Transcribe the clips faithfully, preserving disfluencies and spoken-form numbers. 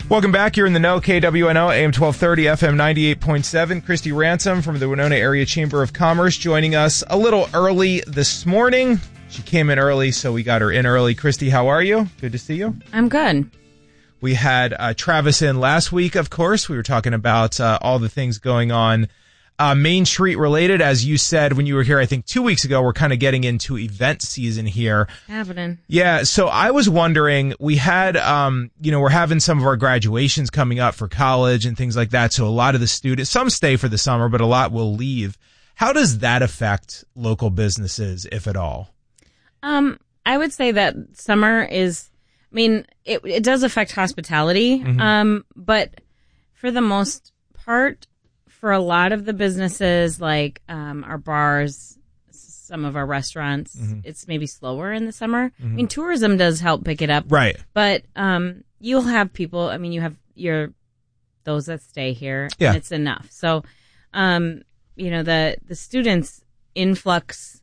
Welcome back. You're in the know, K W N O, A M twelve thirty, F M ninety-eight point seven. Christy Ransom from the Winona Area Chamber of Commerce joining us a little early this morning. She came in early, so we got her in early. Christy, how are you? Good to see you. I'm good. We had uh, Travis in last week, of course. We were talking about uh, all the things going on uh, Main Street related. As you said when you were here, I think two weeks ago, we're kind of getting into event season here. Happening. Yeah, so I was wondering, we had, um, you know, we're having some of our graduations coming up for college and things like that. So a lot of the students, some stay for the summer, but a lot will leave. How does that affect local businesses, if at all? Um, I would say that summer is, I mean, it it does affect hospitality, mm-hmm. um, but for the most part, for a lot of the businesses, like um, our bars, some of our restaurants, mm-hmm. it's maybe slower in the summer. Mm-hmm. I mean, tourism does help pick it up. Right. But um, you'll have people, I mean, you have your, those that stay here, yeah. and it's enough. So, um, you know, the, the students' influx,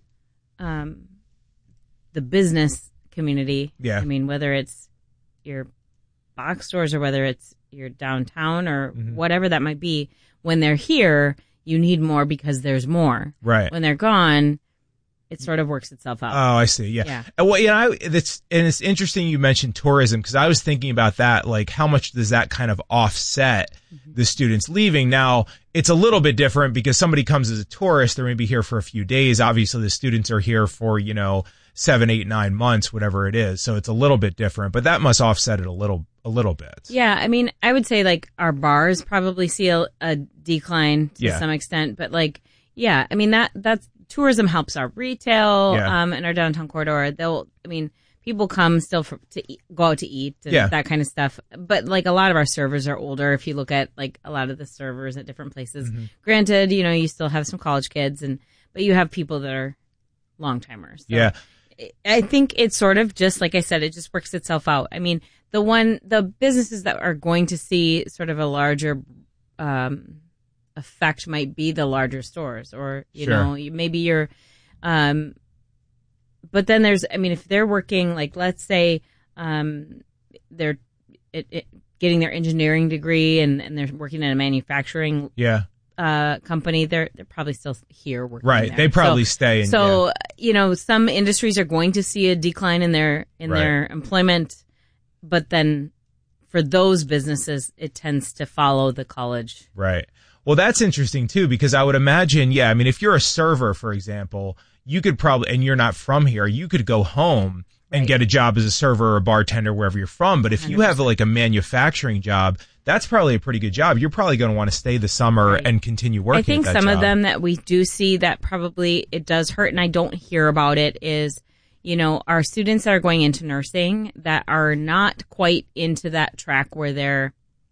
um, the business community, yeah. I mean, whether it's your box stores or whether it's your downtown or mm-hmm. whatever that might be, when they're here, you need more because there's more. Right. When they're gone, it sort of works itself out. Oh, I see. Yeah. yeah. And well, you know, it's, and it's interesting you mentioned tourism because I was thinking about that. Like, how much does that kind of offset mm-hmm. the students leaving? Now, it's a little bit different because somebody comes as a tourist. They're maybe here for a few days. Obviously, the students are here for, you know, seven, eight, nine months, whatever it is. So it's a little bit different, but that must offset it a little, a little bit. Yeah. I mean, I would say like our bars probably see a, a decline to yeah. some extent, but like, yeah, I mean, that, that's, tourism helps our retail, yeah. um, and our downtown corridor. They'll, I mean, people come still for, to eat, go out to eat and yeah. that kind of stuff. But like a lot of our servers are older. If you look at like a lot of the servers at different places, mm-hmm. granted, you know, you still have some college kids and, but you have people that are long timers. So yeah. I think it's sort of just, like I said, it just works itself out. I mean, the one, the businesses that are going to see sort of a larger, um, effect might be the larger stores or, you sure. know, maybe you're, um, but then there's, I mean, if they're working, like, let's say, um, they're it, it, getting their engineering degree and, and they're working in a manufacturing yeah. uh, company, they're, they're probably still here working. Right. There. They probably so, stay. In, so, yeah. you know, some industries are going to see a decline in their, in right. their employment, but then for those businesses, it tends to follow the college. Right. Well, that's interesting, too, because I would imagine, yeah, I mean, if you're a server, for example, you could probably, and you're not from here, you could go home and right. get a job as a server or a bartender wherever you're from. But if one hundred percent you have like a manufacturing job, that's probably a pretty good job. You're probably going to want to stay the summer right. and continue working. I think at that some job. of them that we do see that probably it does hurt, and I don't hear about it, is, you know, our students that are going into nursing that are not quite into that track where they're,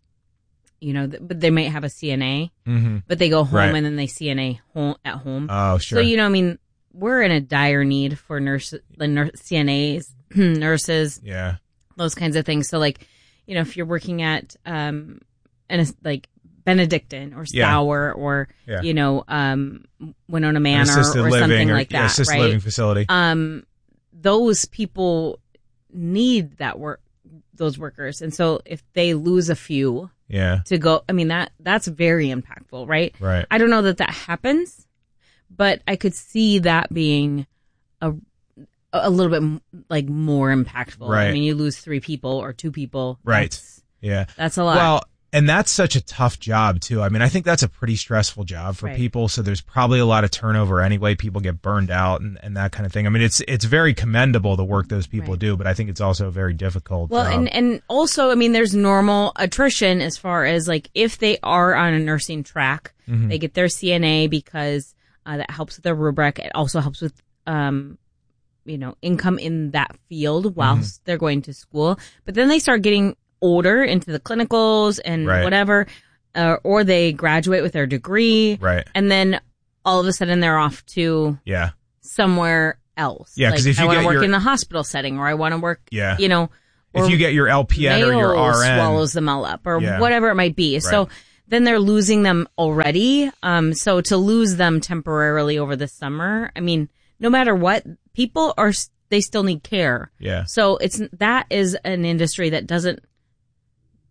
you know, but they might have a C N A, mm-hmm. but they go home right. and then they C N A home at home. Oh, sure. So, you know, I mean, we're in a dire need for nurse, the nurse, C N As, nurses, yeah, those kinds of things. So, like, you know, if you're working at, um, an, like Benedictine or Stour yeah. or, yeah. you know, um, Winona Manor or living something or, like that, yeah, assisted right? living facility. Um, those people need that work, those workers. And so if they lose a few, yeah, to go, I mean, that that's very impactful, right? Right. I don't know that that happens, but I could see that being a a little bit like more impactful. Right. I mean, you lose three people or two people. Right. That's, yeah. That's a lot. Well, and that's such a tough job too. I mean, I think that's a pretty stressful job for right. people. So there's probably a lot of turnover anyway. People get burned out and, and that kind of thing. I mean, it's it's very commendable the work those people right. do, but I think it's also a very difficult well, job. and and also, I mean, there's normal attrition as far as like if they are on a nursing track, mm-hmm. they get their C N A because uh, that helps with their rubric. It also helps with um, you know, income in that field whilst mm-hmm. they're going to school. But then they start getting older into the clinicals and right. whatever, uh, or they graduate with their degree. Right. And then all of a sudden they're off to yeah. somewhere else. Yeah, because like, if you I want get to work your, in the hospital setting, or I want to work, yeah. you know, if you get your L P N or your R N, swallows them all up, or yeah. whatever it might be. Right. So then they're losing them already. Um, so to lose them temporarily over the summer, I mean, no matter what, people are, they still need care. Yeah. So it's, that is an industry that doesn't,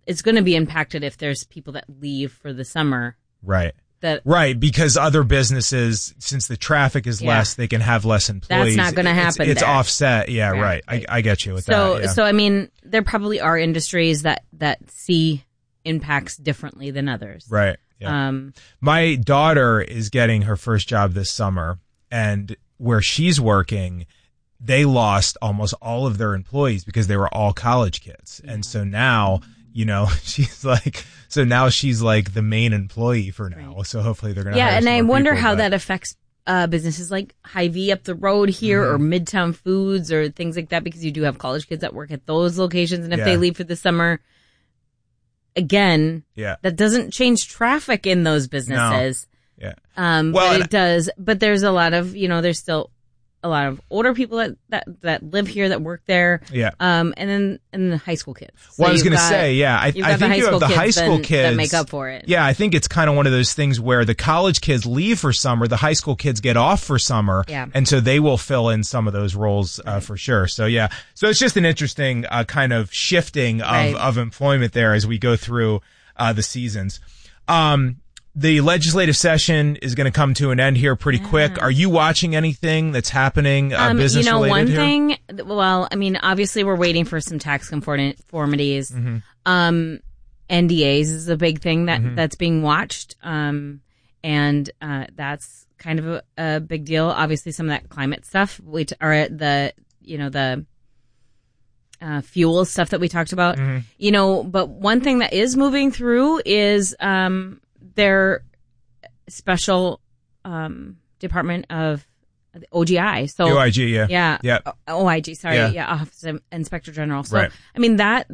it's going to be impacted if there's people that leave for the summer. Right. That, right, because other businesses, since the traffic is yeah. less, they can have less employees. That's not going to happen. It's, it's there. offset. Yeah, right. right. right. I, I get you with so, that. Yeah. So, I mean, there probably are industries that, that see impacts differently than others. Right. Yeah. Um, My daughter is getting her first job this summer, and where she's working, they lost almost all of their employees because they were all college kids. Yeah. And so now, you know, she's like, so now she's like the main employee for now. Right. So hopefully they're going to Yeah, hire and some I more wonder people, how but... that affects uh, businesses like Hy-Vee up the road here mm-hmm. or Midtown Foods or things like that, because you do have college kids that work at those locations. And if yeah. they leave for the summer, again, yeah. that doesn't change traffic in those businesses. No. Yeah. Um, well, but it does. But there's a lot of, you know, there's still a lot of older people that, that, that live here, that work there. Yeah. Um, and then, and the high school kids. So well, I was going to say, yeah, I, I think you have the high school then, kids that make up for it. Yeah. I think it's kind of one of those things where the college kids leave for summer, the high school kids get off for summer. Yeah. And so they will fill in some of those roles, uh, for sure. So yeah. So it's just an interesting, uh, kind of shifting of, right. of employment there as we go through, uh, the seasons. Um, The legislative session is going to come to an end here pretty yeah. quick. Are you watching anything that's happening uh, um, business related? You know, related one here? thing, well, I mean, obviously we're waiting for some tax conformities. Mm-hmm. Um, N D As is a big thing that, mm-hmm. that's being watched. Um, and uh, that's kind of a, a big deal. Obviously some of that climate stuff, we t- or the, you know, the uh, fuel stuff that we talked about, mm-hmm. you know, but one thing that is moving through is um, their special um, department of O G I. So O I G, yeah. Yeah. Yep. O I G, sorry. Yeah. Yeah. Office of Inspector General. So, right. I mean, that,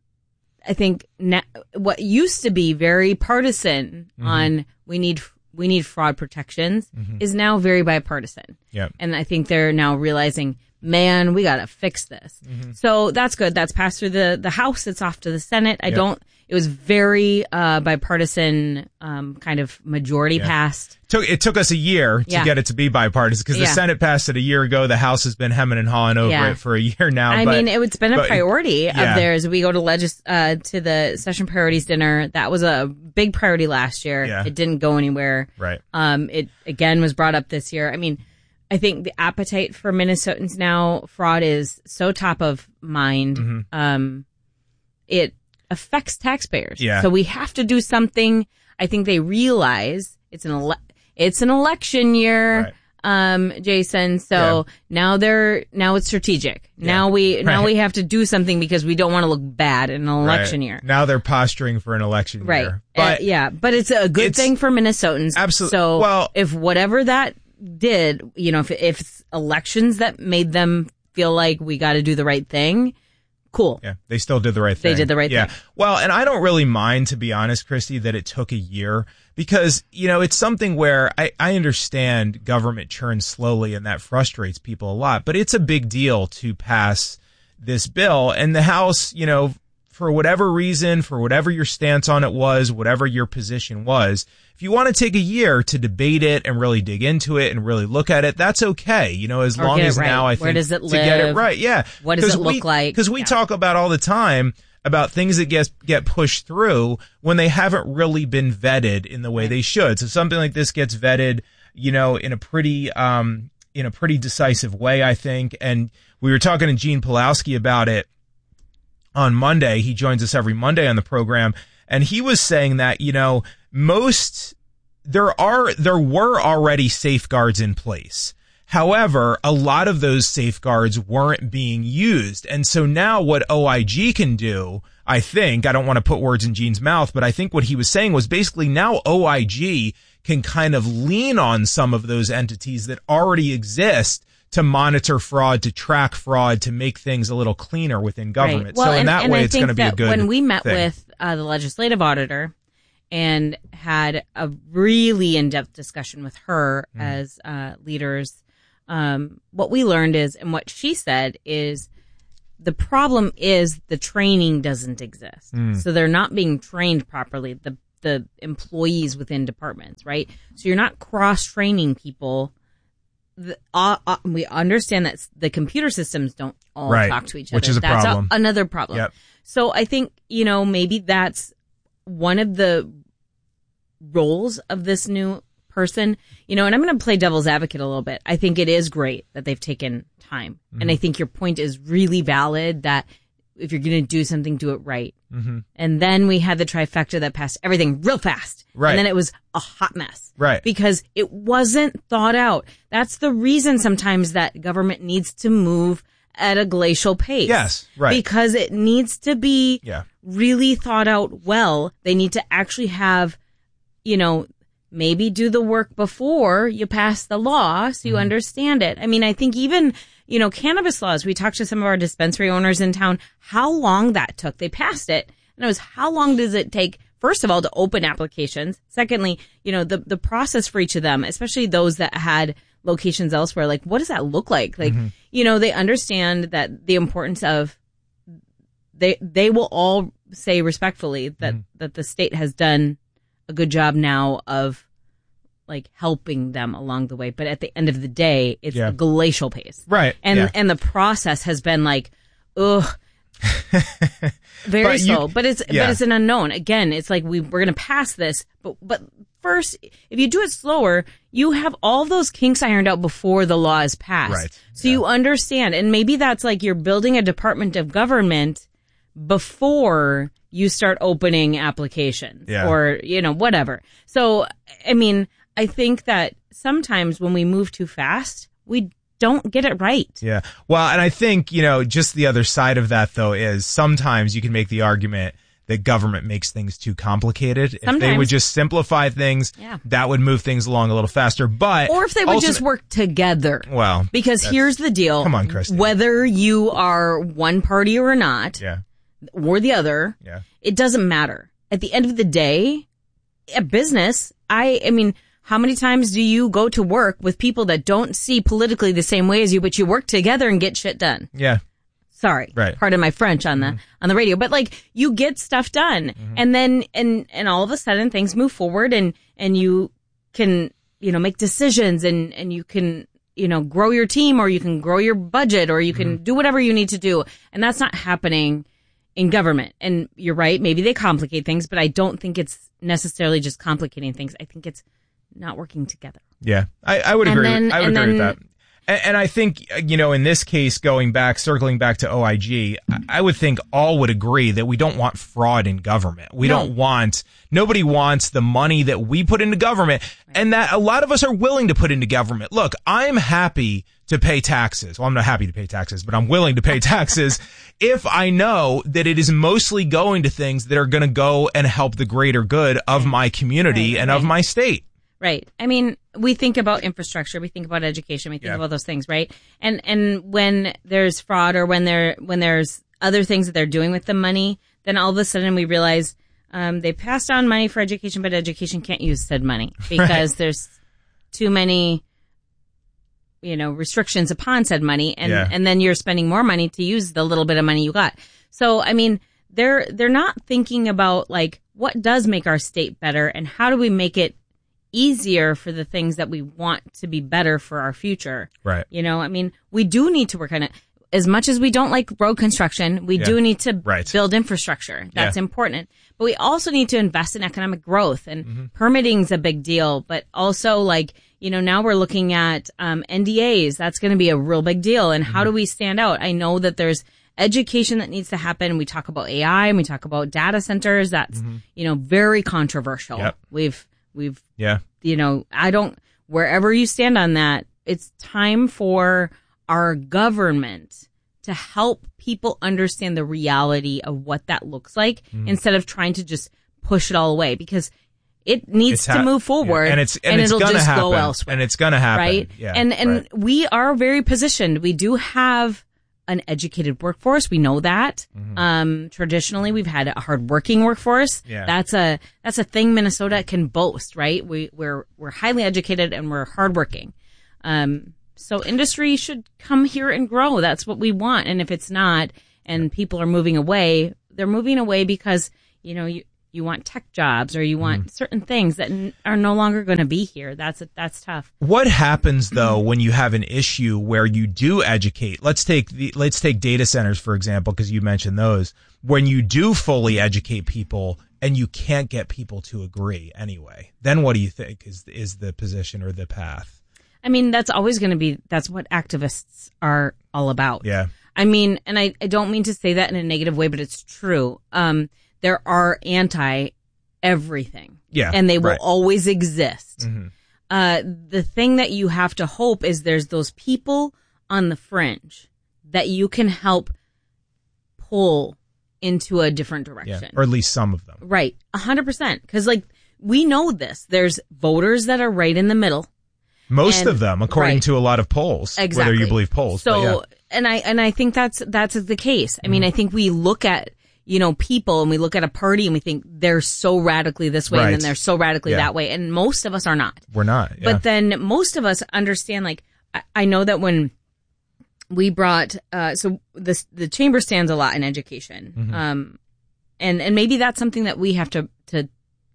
I think na- what used to be very partisan mm-hmm. on we need, we need fraud protections mm-hmm. is now very bipartisan. Yeah. And I think they're now realizing, man, we got to fix this. Mm-hmm. So that's good. That's passed through the, the House. It's off to the Senate. I yep. don't, it was very uh, bipartisan, um, kind of majority yeah. passed. Took, it took us a year to yeah. get it to be bipartisan because yeah. the Senate passed it a year ago. The House has been hemming and hawing over yeah. it for a year now. I but, mean, it, it's been a but, priority yeah. of theirs. We go to legis uh, to the session priorities dinner. That was a big priority last year. Yeah. It didn't go anywhere. Right. Um, it again was brought up this year. I mean, I think the appetite for Minnesotans now, fraud is so top of mind. Mm-hmm. Um, it affects taxpayers. Yeah. So we have to do something. I think they realize it's an ele- it's an election year, right. um, Jason. So yeah. now they're now it's strategic. Yeah. Now we now right. we have to do something because we don't want to look bad in an election right. year. Now they're posturing for an election right. year. But uh, yeah, but it's a good it's, thing for Minnesotans. Absolutely. So well, if whatever that did, you know, if, if it's elections that made them feel like we got to do the right thing, cool. Yeah, they still did the right thing. They did the right yeah. thing. Well, and I don't really mind, to be honest, Christy, that it took a year because, you know, it's something where I, I understand government churns slowly and that frustrates people a lot, but it's a big deal to pass this bill. And the House, you know, for whatever reason, for whatever your stance on it was, whatever your position was, if you want to take a year to debate it and really dig into it and really look at it, that's okay. You know, as or long as right. now I think Where does it to live? get it right. Yeah. What does it we, look like? Because we yeah. talk about all the time about things that get get pushed through when they haven't really been vetted in the way right. they should. So something like this gets vetted, you know, in a pretty um in a pretty decisive way, I think. And we were talking to Gene Pulowski about it on Monday. He joins us every Monday on the program, and he was saying that, you know, most there are there were already safeguards in place. However, a lot of those safeguards weren't being used. And so now what O I G can do, I think, I don't want to put words in Gene's mouth, but I think what he was saying was basically now O I G can kind of lean on some of those entities that already exist to monitor fraud, to track fraud, to make things a little cleaner within government. Right. Well, so in and, that and way, I it's going to be a good when we met thing. with uh, the legislative auditor and had a really in-depth discussion with her mm. as uh, leaders, um, what we learned is, and what she said is, the problem is the training doesn't exist. Mm. So they're not being trained properly, the the employees within departments, right? So you're not cross-training people. The, uh, uh, we understand that the computer systems don't all right. talk to each other. Which is a That's problem. A, another problem. Yep. So I think, you know, maybe that's one of the roles of this new person, you know, and I'm going to play devil's advocate a little bit. I think it is great that they've taken time. Mm-hmm. And I think your point is really valid that if you're going to do something, do it right. Mm-hmm. And then we had the trifecta that passed everything real fast. Right. And then it was a hot mess. Right. Because it wasn't thought out. That's the reason sometimes that government needs to move at a glacial pace. Yes, right. Because it needs to be yeah. really thought out well. They need to actually have, you know, maybe do the work before you pass the law so you mm-hmm. understand it. I mean, I think even, you know, cannabis laws, we talked to some of our dispensary owners in town, how long that took. They passed it. And it was how long does it take, first of all, to open applications? Secondly, you know, the, the process for each of them, especially those that had locations elsewhere, like what does that look like? Like, mm-hmm. you know, they understand that the importance of, they, they will all say respectfully that, mm-hmm. that the state has done a good job now of like helping them along the way. But at the end of the day, it's yeah. a glacial pace. Right. And, yeah. and the process has been like, ugh, very but slow, you, but it's, yeah. but it's an unknown. Again, it's like we, we're going to pass this, but, but first, if you do it slower, you have all those kinks ironed out before the law is passed. Right. So yeah. you understand. And maybe that's like you're building a department of government before you start opening applications yeah. or, you know, whatever. So, I mean, I think that sometimes when we move too fast, we don't get it right. Yeah. Well, and I think, you know, just the other side of that, though, is sometimes you can make the argument that government makes things too complicated. Sometimes. If they would just simplify things, yeah. that would move things along a little faster. But or if they would ultimate- just work together. Well, because here's the deal. Come on, Kristen. Whether you are one party or not, yeah. or the other, yeah. it doesn't matter. At the end of the day, a business, I, I mean, how many times do you go to work with people that don't see politically the same way as you, but you work together and get shit done? Yeah. Sorry. Right. Pardon my French on the, mm-hmm. on the radio, but like you get stuff done mm-hmm. and then, and, and all of a sudden things move forward and, and you can, you know, make decisions and, and you can, you know, grow your team or you can grow your budget or you can mm-hmm. do whatever you need to do. And that's not happening in government. And you're right. Maybe they complicate things, but I don't think it's necessarily just complicating things. I think it's not working together. Yeah, I, I would agree. Then, with, I would agree then, with that. And, and I think, you know, in this case, going back, circling back to O I G, I would think all would agree that we don't want fraud in government. We no. don't want, nobody wants the money that we put into government right. and that a lot of us are willing to put into government. Look, I'm happy to pay taxes. Well, I'm not happy to pay taxes, but I'm willing to pay taxes if I know that it is mostly going to things that are going to go and help the greater good of my community right, and right. of my state. Right. I mean, we think about infrastructure, we think about education, we think yeah. about those things, right? And and when there's fraud or when there when there's other things that they're doing with the money, then all of a sudden we realize um, they passed on money for education, but education can't use said money because right. there's too many, you know, restrictions upon said money, and yeah. and then you're spending more money to use the little bit of money you got. So I mean, they're they're not thinking about like what does make our state better and how do we make it easier for the things that we want to be better for our future. Right. You know, I mean, we do need to work on it. As much as we don't like road construction, we yeah. do need to right. build infrastructure. That's yeah. important. But we also need to invest in economic growth, and mm-hmm. permitting's a big deal. But also, like, you know, now we're looking at um, N D As. That's going to be a real big deal. And mm-hmm. how do we stand out? I know that there's education that needs to happen. We talk about A I and we talk about data centers. That's, mm-hmm. you know, very controversial. Yep. We've We've, yeah. you know, I don't, wherever you stand on that, it's time for our government to help people understand the reality of what that looks like mm. instead of trying to just push it all away because it needs ha- to move forward yeah. and it's, and, and it's it'll gonna just happen. go elsewhere. And it's going to happen. Right. Yeah. And, and right. we are very positioned. We do have an educated workforce. We know that. Mm-hmm. Um, traditionally we've had a hardworking workforce. Yeah. That's a, that's a thing Minnesota can boast, right? We, we're, we're highly educated and we're hardworking. Um, so industry should come here and grow. That's what we want. And if it's not, and people are moving away, they're moving away because, you know, you, you want tech jobs or you want mm. certain things that n- are no longer going to be here. That's that's tough. What happens though when you have an issue where you do educate? Let's take the let's take data centers for example, because you mentioned those. When you do fully educate people and you can't get people to agree anyway, then what do you think is is the position or the path? I mean, that's always going to be, that's what activists are all about. Yeah. I mean, and I, I don't mean to say that in a negative way, but it's true. Um, there are anti everything. Yeah. And they will right. always exist. Mm-hmm. Uh, the thing that you have to hope is there's those people on the fringe that you can help pull into a different direction. Yeah. Or at least some of them. Right. A hundred percent. Cause like, we know this. There's voters that are right in the middle. Most and, of them, according right. to a lot of polls, exactly. whether you believe polls. So, yeah. and I, and I think that's, that's the case. I mean, mm. I think we look at, you know, people and we look at a party and we think they're so radically this way right. and then they're so radically yeah. that way. And most of us are not. We're not. Yeah. But then most of us understand, like, I, I know that when we brought, uh, so this, the chamber stands a lot in education. Mm-hmm. Um, and, and maybe that's something that we have to, to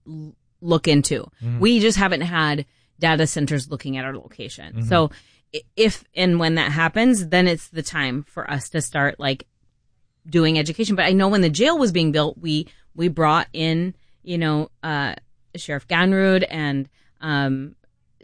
look into. Mm-hmm. We just haven't had data centers looking at our location. Mm-hmm. So if and when that happens, then it's the time for us to start like doing education. But I know when the jail was being built, we we brought in, you know, uh, Sheriff Ganrud and, um,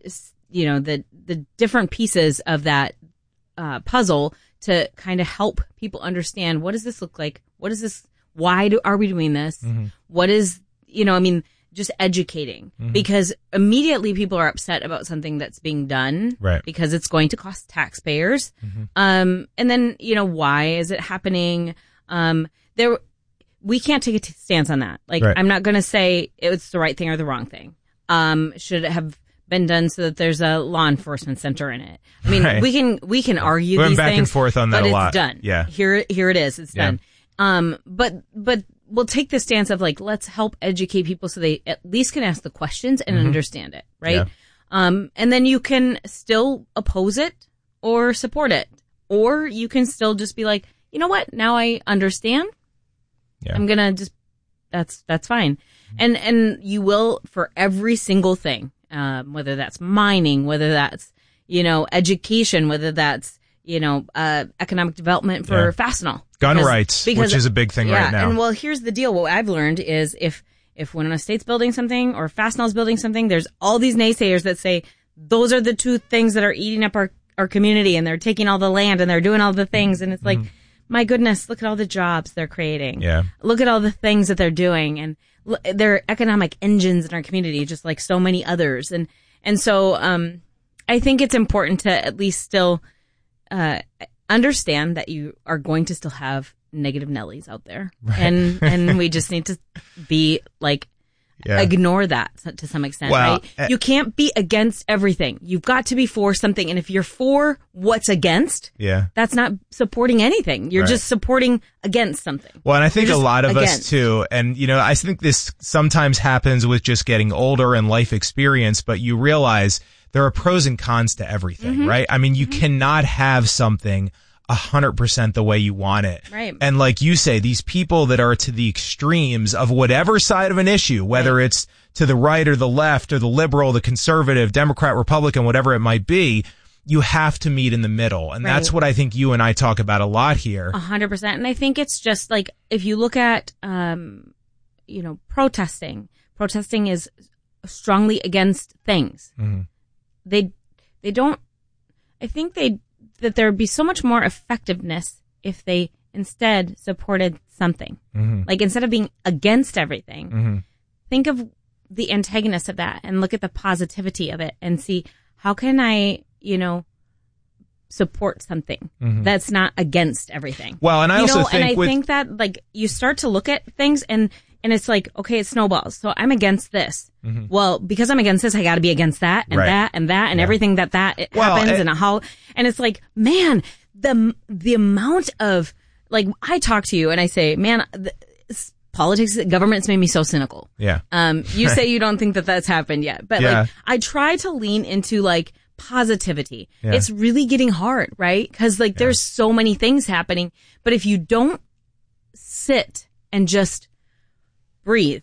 you know, the the different pieces of that uh, puzzle to kind of help people understand, what does this look like? What is this? Why do are we doing this? Mm-hmm. What is, you know, I mean, just educating, mm-hmm. because immediately people are upset about something that's being done, right? Because it's going to cost taxpayers. Mm-hmm. Um, and then, you know, why is it happening? Um, there, we can't take a t- stance on that. Like, right. I'm not going to say it's the right thing or the wrong thing. Um, should it have been done so that there's a law enforcement center in it? I mean, right. we can, we can argue We're these back things, and forth on that but a lot. It's done. Yeah. Here, here it is. It's yeah. done. Um, but, but, we'll take the stance of like, let's help educate people so they at least can ask the questions and mm-hmm. understand it, right? Yeah. Um, and then you can still oppose it or support it, or you can still just be like, you know what? Now I understand. Yeah. I'm gonna just, that's, that's fine. Mm-hmm. And, and you will for every single thing, um, whether that's mining, whether that's, you know, education, whether that's, you know, uh, economic development for yeah. Fastenal. Gun because, rights, because, which is a big thing yeah, right now. And well, here's the deal. What I've learned is if, if when a state's building something or Fastenal's building something, there's all these naysayers that say those are the two things that are eating up our, our community and they're taking all the land and they're doing all the things. And it's like, mm-hmm. my goodness, look at all the jobs they're creating. Yeah. Look at all the things that they're doing and look, they're economic engines in our community, just like so many others. And, and so, um, I think it's important to at least still, uh, understand that you are going to still have negative Nellies out there. Right. And, and we just need to be like, yeah. ignore that to some extent, well, right? Uh, you can't be against everything. You've got to be for something. And if you're for what's against, yeah, that's not supporting anything. You're right. just supporting against something. Well, and I think a lot of against. us too, and you know, I think this sometimes happens with just getting older and life experience, but you realize there are pros and cons to everything, mm-hmm. right? I mean, you mm-hmm. cannot have something a hundred percent the way you want it. Right. And like you say, these people that are to the extremes of whatever side of an issue, whether right. it's to the right or the left or the liberal, the conservative, Democrat, Republican, whatever it might be, you have to meet in the middle. And right. that's what I think you and I talk about a lot here. A hundred percent. And I think it's just like, if you look at, um, you know, protesting, protesting is strongly against things. Mm-hmm. They, they don't, I think they, that there would be so much more effectiveness if they instead supported something. Mm-hmm. Like instead of being against everything, mm-hmm. think of the antagonist of that and look at the positivity of it and see how can I, you know, support something mm-hmm. that's not against everything. Well, and I you also know, think and I with- think that like you start to look at things and And it's like, okay, it snowballs. So I'm against this. Mm-hmm. Well, because I'm against this, I got to be against that and right. that and that and yeah. everything that that well, happens it, and how. And it's like, man, the the amount of like I talk to you and I say, man, the, politics, government's made me so cynical. Yeah. Um, you say you don't think that that's happened yet, but yeah. like I try to lean into like positivity. Yeah. It's really getting hard, right? Because like yeah. there's so many things happening, but if you don't sit and just breathe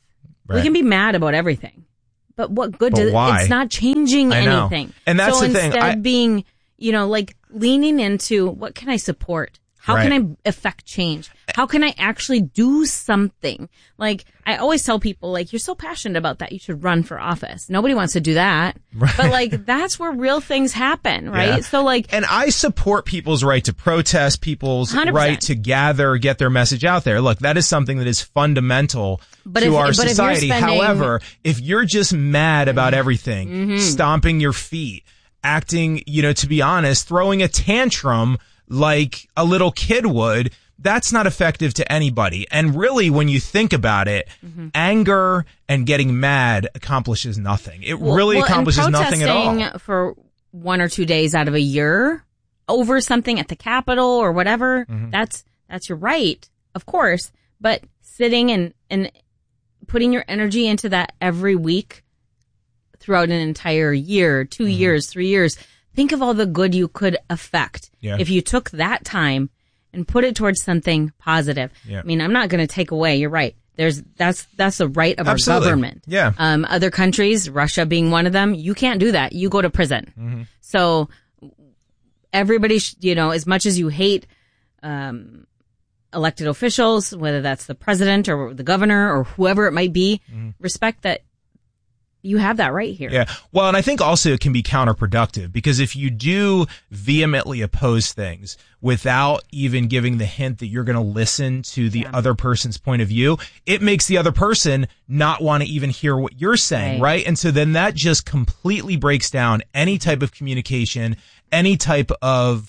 Right. We can be mad about everything, but what good But does why? it's not changing I know. anything. And that's so the thing. instead I- of being, you know, like leaning into what can I support? How Right. can I affect change? How can I actually do something? Like, I always tell people, like, you're so passionate about that, you should run for office. Nobody wants to do that. Right. But, like, that's where real things happen, right? Yeah. So, like, And I support people's right to protest, people's one hundred percent. right to gather, get their message out there. Look, that is something that is fundamental But to if- our but if you're society. spending- However, if you're just mad about everything, Mm-hmm. stomping your feet, acting, you know, to be honest, throwing a tantrum like a little kid would, that's not effective to anybody. And really, when you think about it, Mm-hmm. anger and getting mad accomplishes nothing. It Well- really well, and accomplishes nothing at all. protesting for one or two days out of a year over something at the Capitol or whatever, Mm-hmm. that's that's your right, of course. But sitting and and putting your energy into that every week throughout an entire year, two Mm-hmm. years, three years, think of all the good you could affect Yeah. if you took that time and put it towards something positive. Yeah. I mean, I'm not going to take away. You're right. There's that's that's the right of Absolutely. our government. Yeah. Um, other countries, Russia being one of them, you can't do that. You go to prison. Mm-hmm. So everybody, sh- you know, as much as you hate um, elected officials, whether that's the president or the governor or whoever it might be, respect that you have that right here. Yeah. Well, and I think also it can be counterproductive because if you do vehemently oppose things without even giving the hint that you're going to listen to the Yeah. other person's point of view, it makes the other person not want to even hear what you're saying, Right. right? And so then that just completely breaks down any type of communication, any type of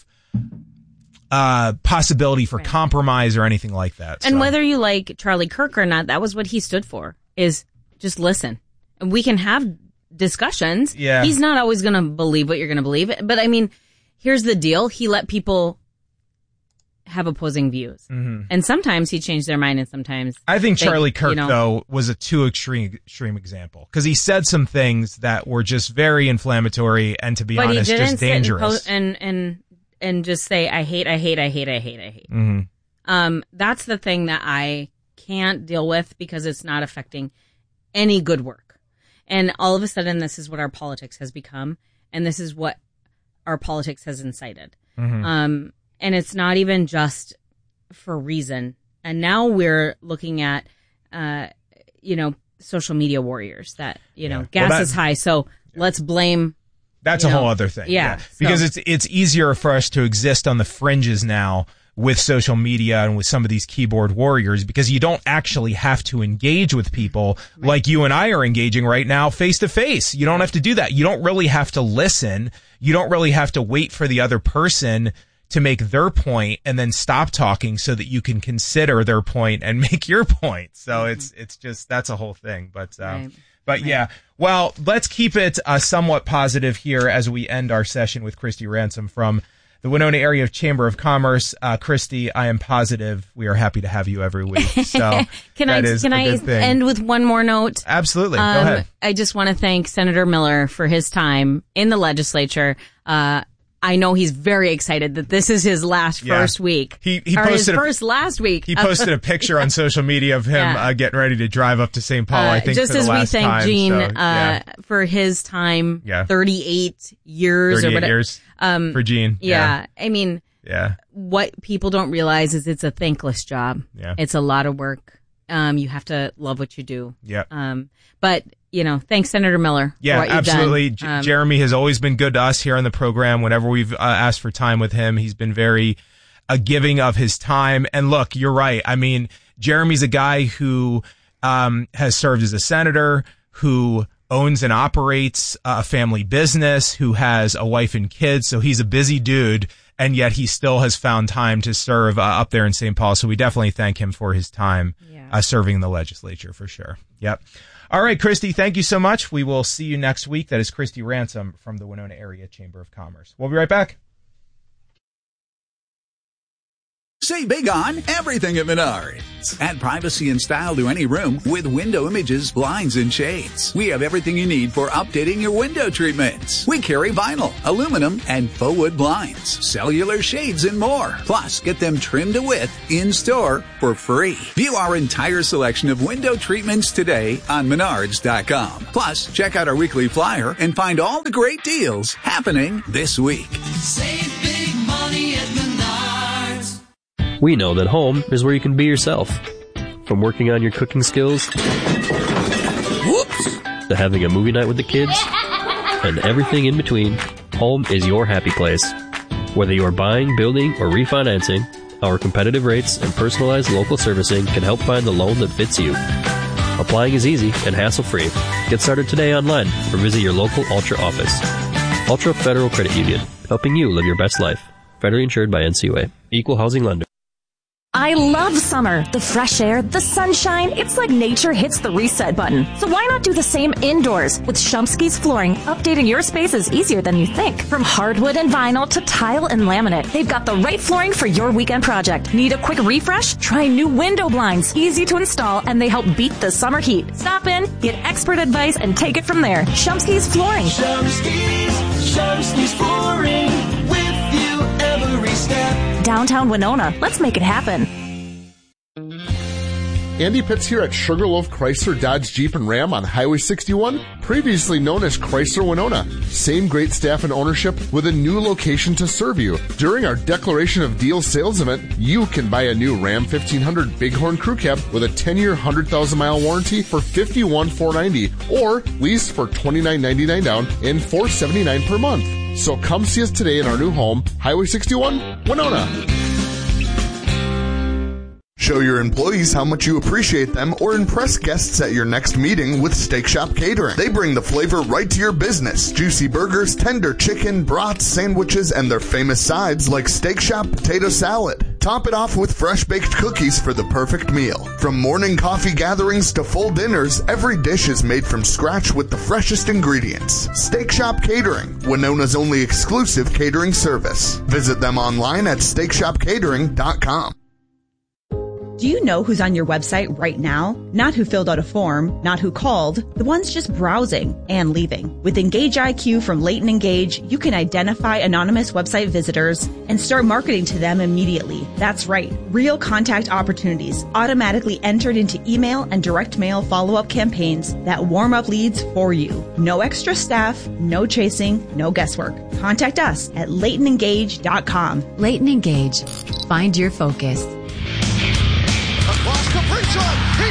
uh possibility for Right. compromise or anything like that. And So, whether you like Charlie Kirk or not, that was what he stood for, is just listen. And we can have discussions. Yeah. He's not always going to believe what you're going to believe. But I mean, here's the deal. He let people have opposing views. Mm-hmm. And sometimes he changed their mind and sometimes. I think they- Charlie Kirk, you know- though, was a too extreme extreme example because he said some things that were just very inflammatory and, to be But honest, he didn't just sit and, dangerous. po- and, and, and just say, I hate, I hate, I hate, I hate, I hate. hmm Um, that's the thing that I can't deal with because it's not affecting any good work. And all of a sudden, this is what our politics has become. And this is what our politics has incited. Mhm. Um, and it's not even just for reason. And now we're looking at, uh, you know, social media warriors that, you know, Yeah. gas Well, that- is high. So let's blame. That's you a know, whole other thing. yeah, Because so- it's it's easier for us to exist on the fringes now with social media and with some of these keyboard warriors because you don't actually have to engage with people like you and I are engaging right now face to face. You don't have to do that. You don't really have to listen. You don't really have to wait for the other person to make their point and then stop talking so that you can consider their point and make your point. So it's it's just that's a whole thing. But um, Right. but yeah, well, let's keep it uh, somewhat positive here as we end our session with Christy Ransom from the Winona Area Chamber of Commerce. Uh, Christy, I am positive we are happy to have you every week. So Can that I is can a I good thing. end with one more note? Absolutely. Go Um, ahead. I just want to thank Senator Miller for his time in the legislature. Uh, I know he's very excited that this is his last Yeah. first week. He- he or his posted a- first last week. He posted a picture on social media of him Yeah. uh, getting ready to drive up to Saint Paul, I Uh, think, just for the as we last thank time. Gene So, uh, yeah. for his time, Yeah. thirty-eight years or thirty-eight whatever. years for Gene. Yeah, I mean, Yeah. what people don't realize is it's a thankless job. Yeah. It's a lot of work. Um, you have to love what you do. Yeah. Um, but you know, thanks Senator Miller. Yeah, for what you've absolutely. done. J- Um, Jeremy has always been good to us here on the program. Whenever we've uh, asked for time with him, he's been very uh, giving of his time. And look, you're right. I mean, Jeremy's a guy who um, has served as a senator, who owns and operates a family business, who has a wife and kids. So he's a busy dude. And yet he still has found time to serve uh, up there in Saint Paul. So we definitely thank him for his time Yeah. uh, serving in the legislature for sure. Yep. All right, Christy, thank you so much. We will see you next week. That is Christy Ransom from the Winona Area Chamber of Commerce. We'll be right back. Say big on everything at Menards. Add privacy and style to any room with window images, blinds, and shades. We have everything you need for updating your window treatments. We carry vinyl, aluminum, and faux wood blinds, cellular shades, and more. Plus, get them trimmed to width in-store for free. View our entire selection of window treatments today on menards dot com. Plus, check out our weekly flyer and find all the great deals happening this week. Save big money at Menards. We know that home is where you can be yourself. From working on your cooking skills, whoops, to having a movie night with the kids, and everything in between, home is your happy place. Whether you are buying, building, or refinancing, our competitive rates and personalized local servicing can help find the loan that fits you. Applying is easy and hassle-free. Get started today online or visit your local Ultra office. Ultra Federal Credit Union, helping you live your best life. Federally insured by N C U A. Equal housing lender. I love summer. The fresh air, the sunshine. It's like nature hits the reset button. So why not do the same indoors? With Shumsky's Flooring, updating your space is easier than you think. From hardwood and vinyl to tile and laminate, they've got the right flooring for your weekend project. Need a quick refresh? Try new window blinds. Easy to install, and they help beat the summer heat. Stop in, get expert advice, and take it from there. Shumsky's Flooring. Shumsky's, Shumsky's Flooring, with you every step. Downtown Winona. Let's make it happen. Andy Pitts here at Sugarloaf Chrysler Dodge Jeep and Ram on Highway sixty-one, previously known as Chrysler Winona. Same great staff and ownership with a new location to serve you. During our Declaration of Deal sales event, you can buy a new Ram fifteen hundred Bighorn Crew Cab with a ten-year, one hundred thousand mile warranty for fifty-one thousand four hundred ninety dollars or lease for twenty-nine ninety-nine down and four hundred seventy-nine per month. So come see us today in our new home, Highway sixty-one, Winona. Show your employees how much you appreciate them or impress guests at your next meeting with Steak Shop Catering. They bring the flavor right to your business. Juicy burgers, tender chicken, brats, sandwiches, and their famous sides like Steak Shop Potato Salad. Top it off with fresh-baked cookies for the perfect meal. From morning coffee gatherings to full dinners, every dish is made from scratch with the freshest ingredients. Steak Shop Catering, Winona's only exclusive catering service. Visit them online at steak shop catering dot com. Do you know who's on your website right now? Not who filled out a form, not who called, the ones just browsing and leaving. With Engage I Q from Leighton Engage, you can identify anonymous website visitors and start marketing to them immediately. That's right, real contact opportunities automatically entered into email and direct mail follow-up campaigns that warm up leads for you. No extra staff, no chasing, no guesswork. Contact us at leighton engage dot com. Leighton Engage. Find your focus. Across Kaprizov, he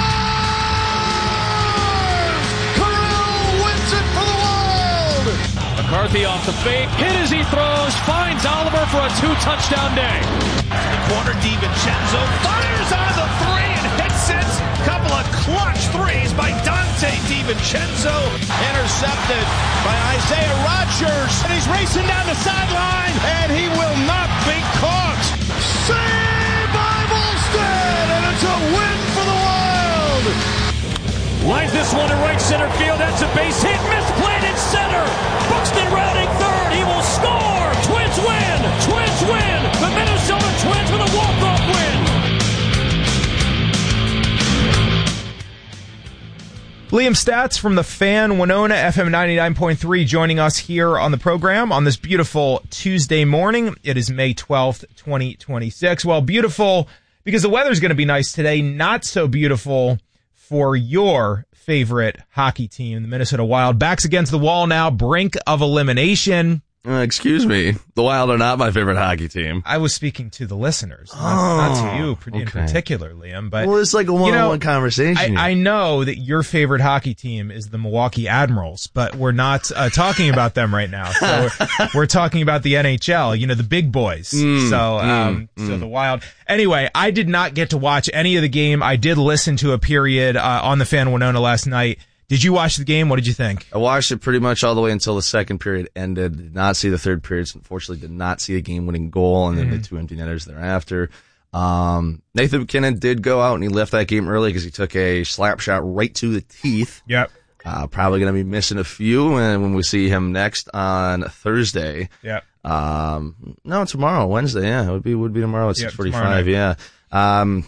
scores! Kirill wins it for the Wild! McCarthy off the fake, hit as he throws, finds Oliver for a two-touchdown day. The corner, DiVincenzo fires on the three and hits it. Couple of clutch threes by Dante DiVincenzo. Intercepted by Isaiah Rodgers. And he's racing down the sideline, and he will not be caught. Saved by Volstead, and it's a win for the Wild. Lines this one to right center field. That's a base hit. Misplayed in center. Buxton rounding third. He will score. Twins win. Twins win. The Minnesota Twins with a walk-off win. Liam Stats from the Fan, Winona, F M ninety-nine point three, joining us here on the program on this beautiful Tuesday morning. It is May twelfth, twenty twenty-six. Well, beautiful because the weather's going to be nice today. Not so beautiful for your favorite hockey team, the Minnesota Wild. Backs against the wall now, brink of elimination. Uh, excuse me. The Wild are not my favorite hockey team. I was speaking to the listeners, not, oh, not to you in okay. particular, Liam. But well, it's like a one-on-one you know, conversation. I, I know that your favorite hockey team is the Milwaukee Admirals, but we're not uh, talking about them right now. So we're, we're talking about the N H L, you know, the big boys. Mm, so, um, mm, so mm. the Wild. Anyway, I did not get to watch any of the game. I did listen to a period uh, on the Fan Winona last night. Did you watch the game? What did you think? I watched it pretty much all the way until the second period ended. Did not see the third period. Unfortunately, did not see the game-winning goal and then mm-hmm. the two empty netters thereafter. Um, Nathan MacKinnon did go out and he left that game early because he took a slap shot right to the teeth. Yep. Uh, probably going to be missing a few when, when we see him next on Thursday. Yeah. Um, no, tomorrow, Wednesday. Yeah, it would be would be tomorrow at Yep, six forty-five. Yeah. Um,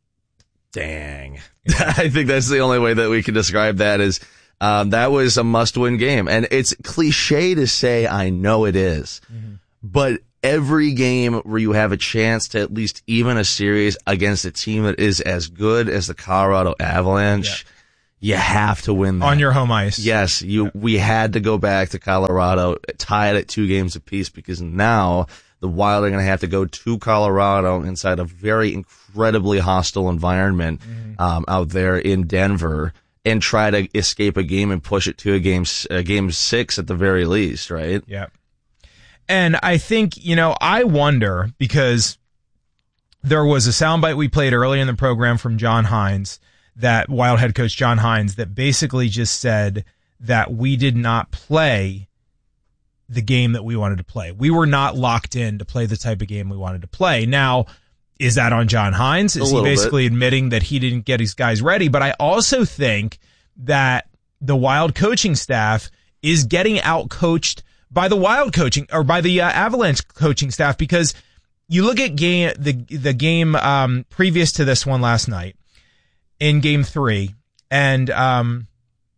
dang. Yeah. I think that's the only way that we can describe that is um, that was a must-win game, and it's cliche to say. I know it is, mm-hmm. but every game where you have a chance to at least even a series against a team that is as good as the Colorado Avalanche. Yeah. You have to win that. On your home ice. Yes, you. Yeah. We had to go back to Colorado, tie it at two games apiece, because now the Wild are going to have to go to Colorado inside a very incredibly hostile environment mm-hmm. um, out there in Denver and try to escape a game and push it to a game, a game six at the very least, right? Yeah. And I think, you know, I wonder, because there was a soundbite we played earlier in the program from John Hines, that Wild head coach John Hines, that basically just said that we did not play the game that we wanted to play. We were not locked in to play the type of game we wanted to play. Now, is that on John Hines? Is he basically bit. admitting that he didn't get his guys ready? But I also think that the Wild coaching staff is getting out-coached by the Wild coaching, or by the uh, Avalanche coaching staff, because you look at game the the game um, previous to this one last night, in game three, and um,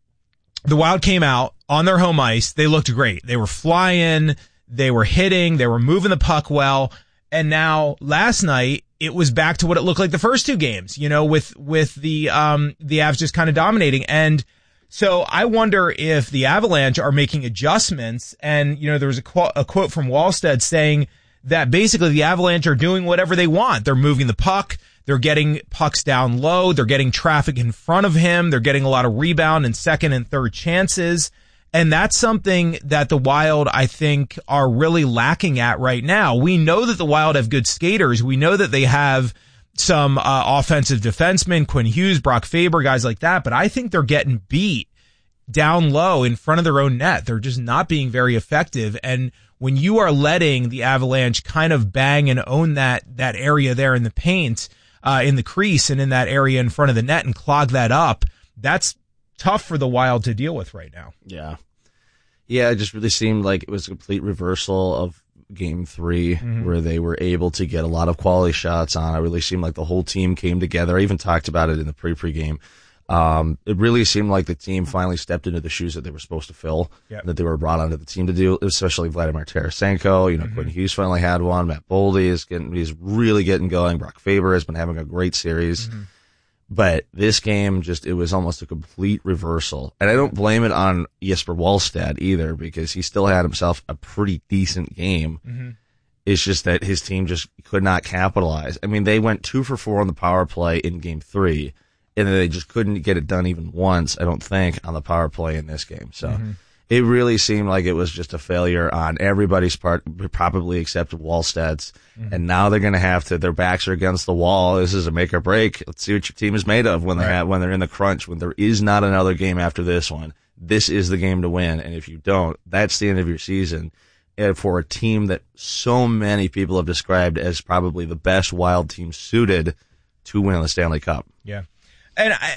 the Wild came out on their home ice. They looked great. They were flying, they were hitting, they were moving the puck well. And now last night, it was back to what it looked like the first two games, you know, with, with the, um, the Avs just kind of dominating. And so I wonder if the Avalanche are making adjustments. And, you know, there was a quote, a quote from Wallstead saying that basically the Avalanche are doing whatever they want. They're moving the puck. They're getting pucks down low. They're getting traffic in front of him. They're getting a lot of rebound and second and third chances. And that's something that the Wild, I think, are really lacking at right now. We know that the Wild have good skaters. We know that they have some uh, offensive defensemen, Quinn Hughes, Brock Faber, guys like that. But I think they're getting beat down low in front of their own net. They're just not being very effective. And when you are letting the Avalanche kind of bang and own that that area there in the paint, Uh, in the crease and in that area in front of the net and clog that up, that's tough for the Wild to deal with right now. Yeah. Yeah, it just really seemed like it was a complete reversal of game three, mm-hmm. where they were able to get a lot of quality shots on. It really seemed like the whole team came together. I even talked about it in the pre-pre game. Um, it really seemed like the team finally stepped into the shoes that they were supposed to fill, yep. that they were brought onto the team to do, especially Vladimir Tarasenko. You know, mm-hmm. Quinn Hughes finally had one. Matt Boldy is getting, he's really getting going. Brock Faber has been having a great series. Mm-hmm. But this game just, it was almost a complete reversal. And I don't blame it on Jesper Wallstedt either, because he still had himself a pretty decent game. Mm-hmm. It's just that his team just could not capitalize. I mean, they went two for four on the power play in game three. And they just couldn't get it done even once, I don't think, on the power play in this game. So mm-hmm. it really seemed like it was just a failure on everybody's part, probably except Wallstedt's. Mm-hmm. And now they're going to have to, their backs are against the wall. This is a make or break. Let's see what your team is made of when they right. have, when they're in the crunch, when there is not another game after this one. This is the game to win. And if you don't, that's the end of your season. And for a team that so many people have described as probably the best Wild team suited to win the Stanley Cup. Yeah. And I,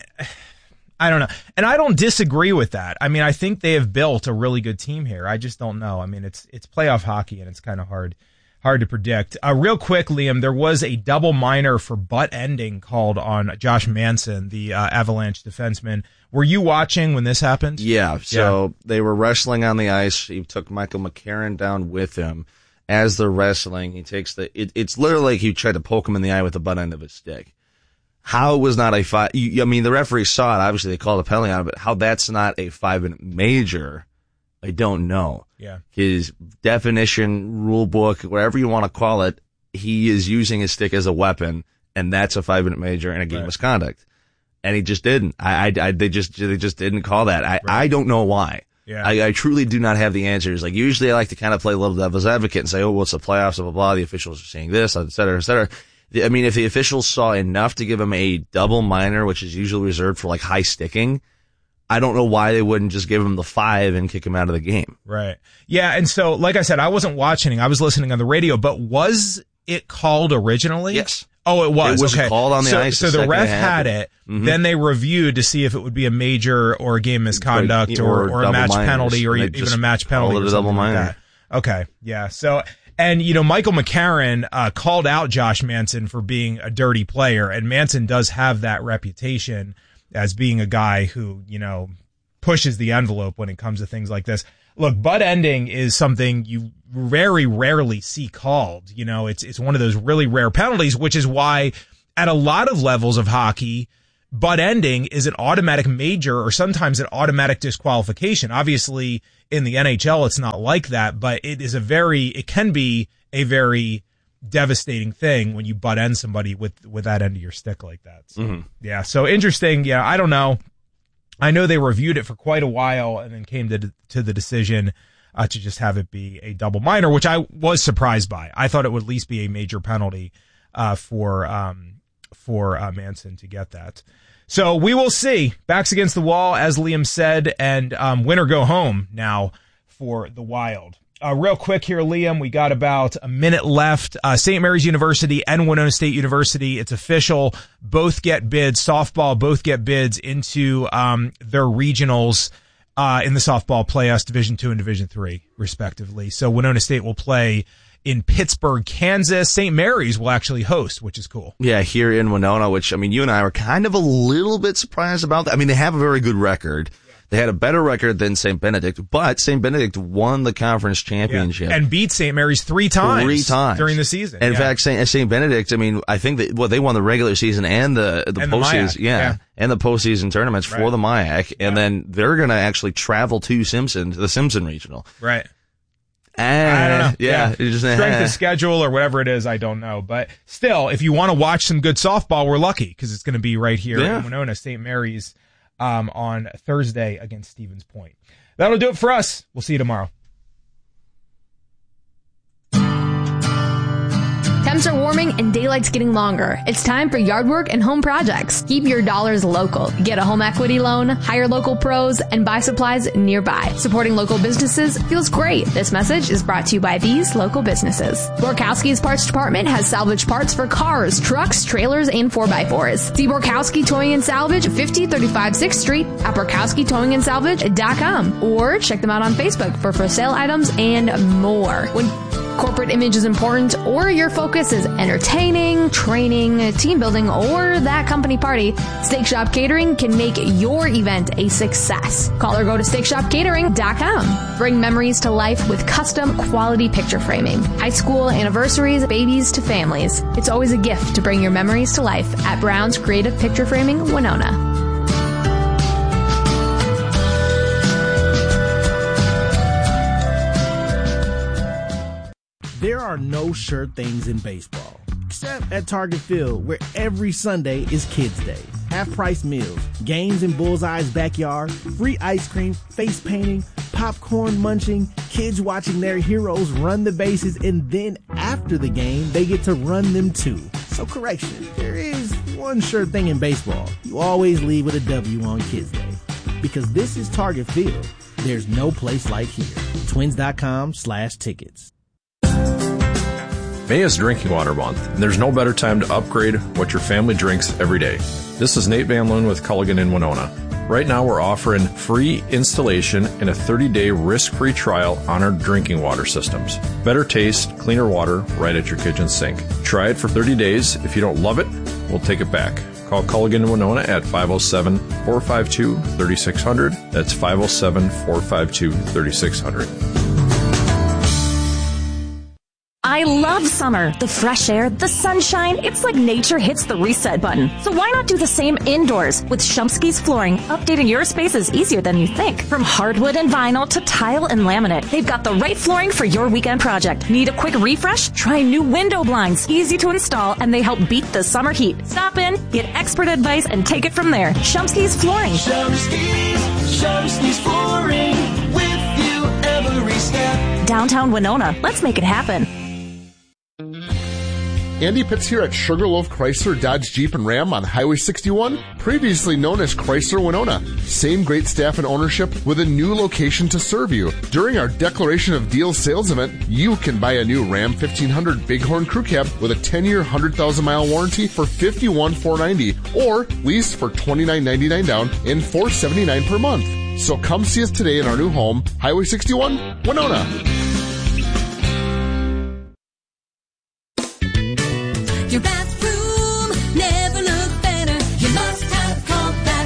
I don't know. And I don't disagree with that. I mean, I think they have built a really good team here. I just don't know. I mean, it's it's playoff hockey, and it's kind of hard hard to predict. Uh, real quick, Liam, there was a double minor for butt ending called on Josh Manson, the uh, Avalanche defenseman. Were you watching when this happened? Yeah. So yeah. They were wrestling on the ice. He took Michael McCarron down with him. As they're wrestling, he takes the, it, it's literally like he tried to poke him in the eye with the butt end of his stick. How it was not a five, I mean, the referee saw it. Obviously, they called a penalty on it, but how that's not a five-minute major, I don't know. Yeah. His definition, rule book, whatever you want to call it, he is using his stick as a weapon, and that's a five-minute major and a game right. misconduct. And he just didn't. I, I, I, they just, they just didn't call that. I, right. I don't know why. Yeah. I, I truly do not have the answers. Like, usually I like to kind of play a little devil's advocate and say, oh, well, it's the playoffs, blah, blah, blah. The officials are saying this, et cetera, et cetera. I mean, if the officials saw enough to give him a double minor, which is usually reserved for like high sticking, I don't know why they wouldn't just give him the five and kick him out of the game. Right. Yeah. And so, like I said, I wasn't watching. I was listening on the radio, but was it called originally? Yes. Oh, it was. It was okay. called on the so, ice. So the, the ref it had it. Mm-hmm. Then they reviewed to see if it would be a major or a game misconduct or, or, or a match minors. penalty or even a match penalty or a something double like minor. that. Okay. Yeah. So, and you know, Michael McCarron uh, called out Josh Manson for being a dirty player, and Manson does have that reputation as being a guy who, you know, pushes the envelope when it comes to things like this. Look, butt ending is something you very rarely see called. You know, it's it's one of those really rare penalties, which is why at a lot of levels of hockey, butt ending is an automatic major or sometimes an automatic disqualification. Obviously, in the N H L, it's not like that, but it is a very, it can be a very devastating thing when you butt end somebody with, with that end of your stick like that. So, mm-hmm. yeah, so interesting. Yeah, I don't know. I know they reviewed it for quite a while and then came to to the decision uh, to just have it be a double minor, which I was surprised by. I thought it would at least be a major penalty uh, for um, for uh, Manson to get that. So we will see. Backs against the wall, as Liam said, and um, win or go home now for the Wild. Uh, real quick here, Liam, we got about a minute left. Uh, Saint Mary's University and Winona State University, it's official. Both get bids. Softball, both get bids into um, their regionals uh, in the softball playoffs, Division Two and Division Three, respectively. So Winona State will play in Pittsburgh, Kansas. Saint Mary's will actually host, which is cool. Yeah, here in Winona, which, I mean, you and I were kind of a little bit surprised about that. I mean, they have a very good record. They had a better record than Saint Benedict, but Saint Benedict won the conference championship. Yeah. And beat Saint Mary's three times. Three times. During the season. And in yeah. fact, Saint Saint Benedict, I mean, I think that, well, they won the regular season and the, the and postseason. The yeah, yeah. And the postseason tournaments right. for the M I A C. And yeah. then they're going to actually travel to Simpson, to the Simpson Regional. Right. Uh, I don't know. Yeah. yeah. Just, Strength uh, of schedule or whatever it is, I don't know. But still, if you want to watch some good softball, we're lucky because it's going to be right here yeah. in Winona, Saint Mary's. Um, on Thursday against Stevens Point. That'll do it for us. We'll see you tomorrow. Temps are warming and daylight's getting longer. It's time for yard work and home projects. Keep your dollars local. Get a home equity loan, hire local pros, and buy supplies nearby. Supporting local businesses feels great. This message is brought to you by these local businesses. Borkowski's Parts Department has salvage parts for cars, trucks, trailers, and four by fours. See Borkowski Towing and Salvage, fifty thirty-five sixth Street at borkowski towing and salvage dot com, or check them out on Facebook for for sale items and more. When corporate image is important, or your focus is entertaining, training, team building, or that company party, Steak Shop Catering can make your event a success. Call or go to steak shop catering dot com. Bring memories to life with custom quality picture framing. High school anniversaries, babies to families. It's always a gift to bring your memories to life at Brown's Creative Picture Framing, Winona. There are no sure things in baseball, except at Target Field, where every Sunday is Kids Day. Half-price meals, games in Bullseye's backyard, free ice cream, face painting, popcorn munching, kids watching their heroes run the bases, and then after the game, they get to run them too. So correction, there is one sure thing in baseball. You always leave with a W on Kids Day. Because this is Target Field. There's no place like here. Twins.com slash tickets. May is Drinking Water Month, and there's no better time to upgrade what your family drinks every day. This is Nate Van Loon with Culligan in Winona. Right now we're offering free installation and a thirty-day risk-free trial on our drinking water systems. Better taste, cleaner water right at your kitchen sink. Try it for thirty days. If you don't love it, we'll take it back. Call Culligan in Winona at five oh seven, four five two, three six zero zero. That's five oh seven, four five two, three six zero zero. I love summer. The fresh air, the sunshine. It's like nature hits the reset button. So why not do the same indoors? With Shumsky's Flooring, updating your space is easier than you think. From hardwood and vinyl to tile and laminate, they've got the right flooring for your weekend project. Need a quick refresh? Try new window blinds. Easy to install, and they help beat the summer heat. Stop in, get expert advice, and take it from there. Shumsky's Flooring. Shumsky's, Shumsky's Flooring, with you every step. Downtown Winona. Let's make it happen. Andy Pitts here at Sugarloaf Chrysler Dodge Jeep and Ram on Highway sixty-one, previously known as Chrysler Winona. Same great staff and ownership with a new location to serve you. During our Declaration of Deals sales event, you can buy a new Ram fifteen hundred Bighorn Crew Cab with a ten-year, one hundred thousand mile warranty for fifty-one thousand four hundred ninety dollars or lease for twenty-nine ninety-nine down and four hundred seventy-nine per month. So come see us today in our new home, Highway sixty-one, Winona. Your bathroom never looked better. You must have called Bath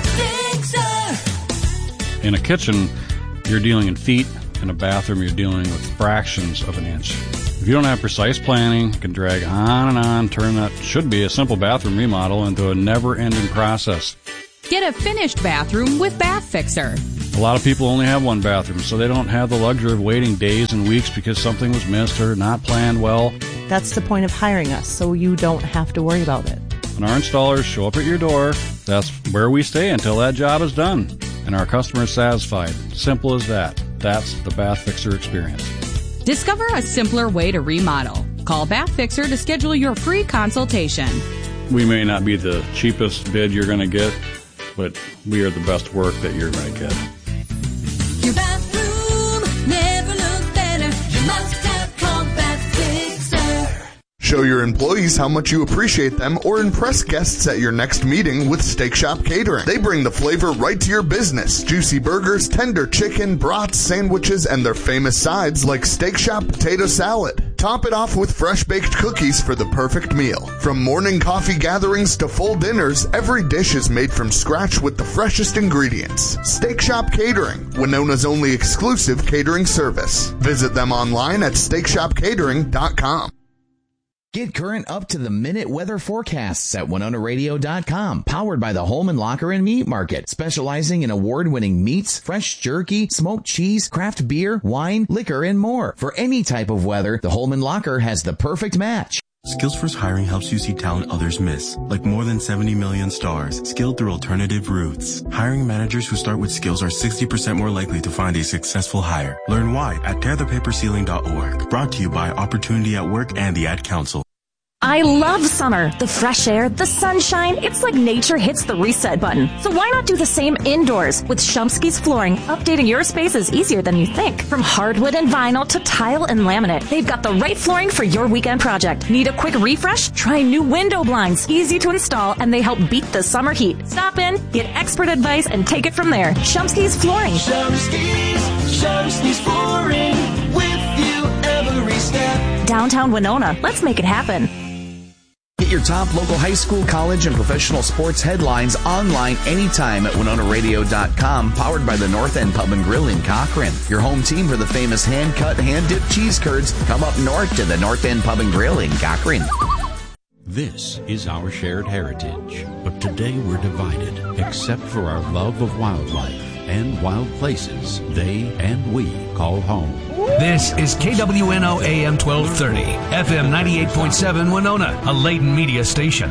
Fixer. In a kitchen, you're dealing in feet. In a bathroom, you're dealing with fractions of an inch. If you don't have precise planning, you can drag on and on, turn that should be a simple bathroom remodel into a never-ending process. Get a finished bathroom with Bath Fixer. A lot of people only have one bathroom, so they don't have the luxury of waiting days and weeks because something was missed or not planned well. That's the point of hiring us, so you don't have to worry about it. When our installers show up at your door, that's where we stay until that job is done. And our customer is satisfied. Simple as that. That's the Bath Fixer experience. Discover a simpler way to remodel. Call Bath Fixer to schedule your free consultation. We may not be the cheapest bid you're going to get, but we are the best work that you're going to get. Your bathroom never looked better. You must have called Bath Fixer. Show your employees how much you appreciate them or impress guests at your next meeting with Steak Shop Catering. They bring the flavor right to your business. Juicy burgers, tender chicken, brats, sandwiches, and their famous sides like Steak Shop potato salad. Top it off with fresh-baked cookies for the perfect meal. From morning coffee gatherings to full dinners, every dish is made from scratch with the freshest ingredients. Steak Shop Catering, Winona's only exclusive catering service. Visit them online at steak shop catering dot com. Get current up-to-the-minute weather forecasts at winona radio dot com. Powered by the Holman Locker and Meat Market, specializing in award-winning meats, fresh jerky, smoked cheese, craft beer, wine, liquor, and more. For any type of weather, the Holman Locker has the perfect match. Skills First Hiring helps you see talent others miss, like more than seventy million stars, skilled through alternative routes. Hiring managers who start with skills are sixty percent more likely to find a successful hire. Learn why at tear the paper ceiling dot org. Brought to you by Opportunity at Work and the Ad Council. I love summer. The fresh air, the sunshine, it's like nature hits the reset button. So why not do the same indoors? With Shumsky's Flooring, updating your space is easier than you think. From hardwood and vinyl to tile and laminate, they've got the right flooring for your weekend project. Need a quick refresh? Try new window blinds. Easy to install, and they help beat the summer heat. Stop in, get expert advice, and take it from there. Shumsky's Flooring. Shumsky's, Shumsky's Flooring, with you every step. Downtown Winona, let's make it happen. Get your top local high school, college, and professional sports headlines online anytime at winona radio dot com, powered by the North End Pub and Grill in Cochrane. Your home team for the famous hand-cut, hand-dipped cheese curds. Come up north to the North End Pub and Grill in Cochrane. This is our shared heritage, but today we're divided, except for our love of wildlife and wild places they and we call home. This is K W N O A M twelve thirty, F M ninety-eight point seven Winona, a Layton media station.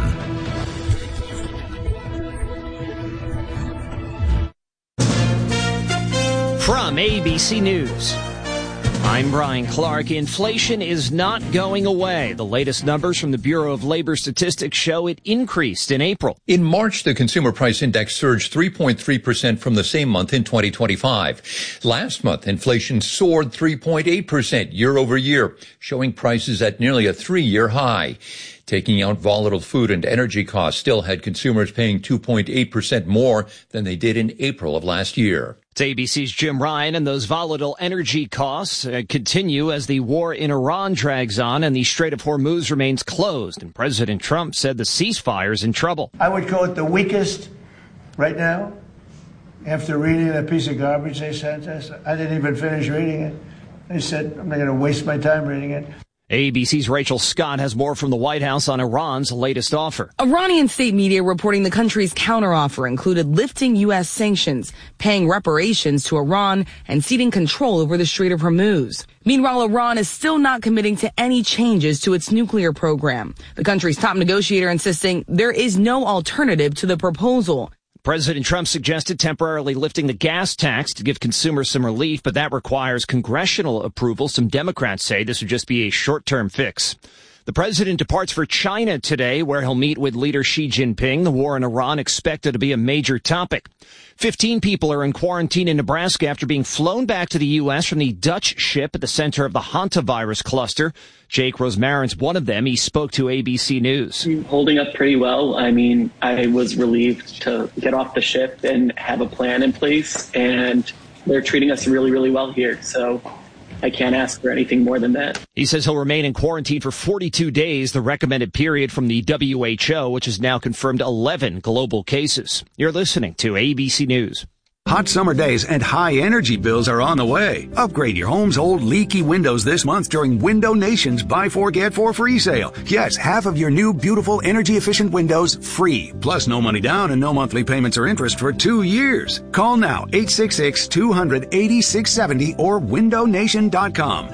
From A B C News, I'm Brian Clark. Inflation is not going away. The latest numbers from the Bureau of Labor Statistics show it increased in April. In March, the Consumer Price Index surged three point three percent from the same month in twenty twenty-five. Last month, inflation soared three point eight percent year over year, showing prices at nearly a three-year high. Taking out volatile food and energy costs still had consumers paying two point eight percent more than they did in April of last year. It's A B C's Jim Ryan, and those volatile energy costs uh, continue as the war in Iran drags on and the Strait of Hormuz remains closed. And President Trump said the ceasefire's in trouble. I would call it the weakest right now. After reading that piece of garbage they sent us, I didn't even finish reading it. They said, I'm not going to waste my time reading it. A B C's Rachel Scott has more from the White House on Iran's latest offer. Iranian state media reporting the country's counteroffer included lifting U S sanctions, paying reparations to Iran, and ceding control over the Strait of Hormuz. Meanwhile, Iran is still not committing to any changes to its nuclear program. The country's top negotiator insisting there is no alternative to the proposal. President Trump suggested temporarily lifting the gas tax to give consumers some relief, but that requires congressional approval. Some Democrats say this would just be a short-term fix. The president departs for China today, where he'll meet with leader Xi Jinping. The war in Iran expected to be a major topic. Fifteen people are in quarantine in Nebraska after being flown back to the U S from the Dutch ship at the center of the hantavirus cluster. Jake Rosmarin's one of them. He spoke to A B C News. Holding up pretty well. I mean, I was relieved to get off the ship and have a plan in place, and they're treating us really, really well here. So I can't ask for anything more than that. He says he'll remain in quarantine for forty-two days, the recommended period from the W H O, which has now confirmed eleven global cases. You're listening to A B C News. Hot summer days and high energy bills are on the way. Upgrade your home's old leaky windows this month during Window Nation's Buy Four Get Four free sale. Yes, half of your new beautiful energy efficient windows free. Plus no money down and no monthly payments or interest for two years. Call now eight six six, two hundred, eighty-six seventy or window nation dot com.